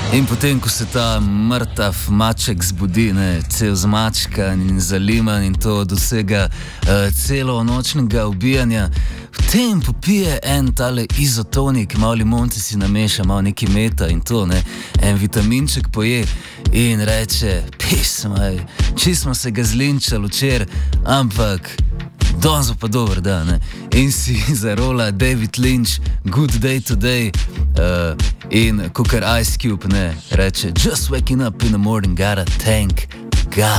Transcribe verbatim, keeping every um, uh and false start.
In potem, ko se ta mrtav maček zbudi, ne, cel zmačkan in zaliman in to od vsega uh, celo nočnega ubijanja, potem popije en tale izotonik, malo limonce si nameša, malo neki meta in to, ne, en vitaminček poje in reče, pismaj, či smo se ga zlinčali včer, ampak danes pa dober dan, ne. In si zarola David Lynch, Good Day Today, uh, in kakor Ice Cube, ne, reče, just waking up in the morning, gotta thank